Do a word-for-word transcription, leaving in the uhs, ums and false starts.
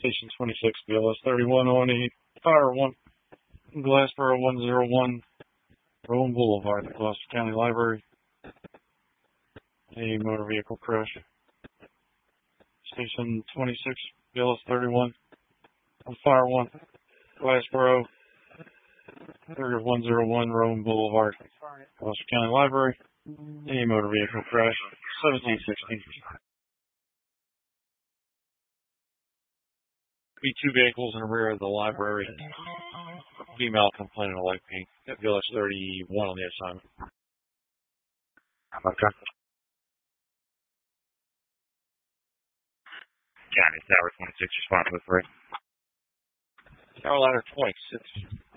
Station twenty-six, B L S thirty-one on a fire one, Glassboro one oh one, Rowan Boulevard, Gloucester County Library. A motor vehicle crash. Station twenty-six, B L S thirty-one, on fire one, Glassboro, one oh one, Rowan Boulevard, Gloucester County Library. A motor vehicle crash. seventeen sixteen. Be two vehicles in the rear of the library. Female complainant of light pink. B L S thirty-one on the assignment. Okay. County Tower twenty-six, response with three. Tower ladder twenty-six.